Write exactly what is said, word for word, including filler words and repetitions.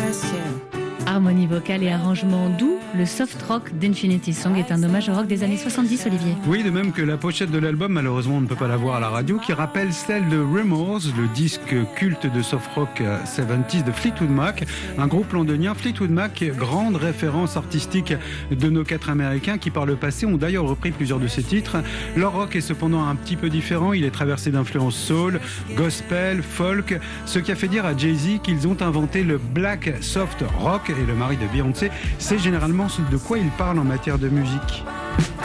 Harmonie vocale et arrangement doux, le soft rock d'Infinity Song est un hommage au rock des années soixante-dix, Olivier. Oui, de même que la pochette de l'album, malheureusement on ne peut pas la voir à la radio, qui rappelle celle de Remorse, le disque culte de soft rock soixante-dix de Fleetwood Mac, un groupe londonien. Fleetwood Mac, grande référence artistique de nos quatre Américains qui par le passé ont d'ailleurs repris plusieurs de ses titres. Leur rock est cependant un petit peu différent, il est traversé d'influences soul, gospel, folk, ce qui a fait dire à Jay-Z qu'ils ont inventé le black soft rock, et le mari de Beyoncé sait généralement de quoi il parle en matière de musique.